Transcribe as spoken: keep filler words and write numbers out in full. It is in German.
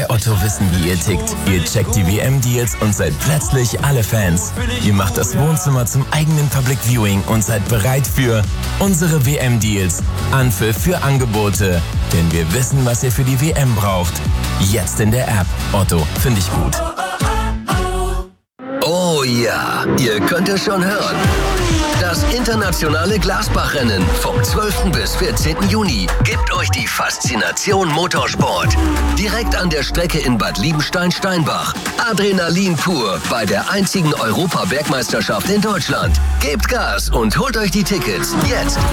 bei Otto wissen, wie ihr tickt. Ihr checkt die W M-Deals und seid plötzlich alle Fans. Ihr macht das Wohnzimmer zum eigenen Public Viewing und seid bereit für unsere W M-Deals. Anpfiff für Angebote. Denn wir wissen, was ihr für die W M braucht. Jetzt in der App. Otto, finde ich gut. Oh ja, ihr könnt es schon hören. Das internationale Glasbach-Rennen vom zwölften bis vierzehnten Juni gibt euch die Faszination Motorsport. Direkt an der Strecke in Bad Liebenstein-Steinbach. Adrenalin pur bei der einzigen Europa-Bergmeisterschaft in Deutschland. Gebt Gas und holt euch die Tickets jetzt